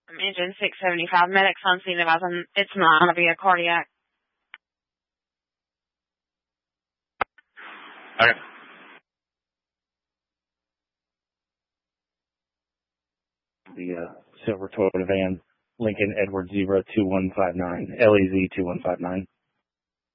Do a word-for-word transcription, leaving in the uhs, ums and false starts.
I'm engine six seventy-five. Medics on scene advise it's not going to be a cardiac. Okay. The uh, silver Toyota van, Lincoln Edward zero two one five nine, L E Z two one five nine.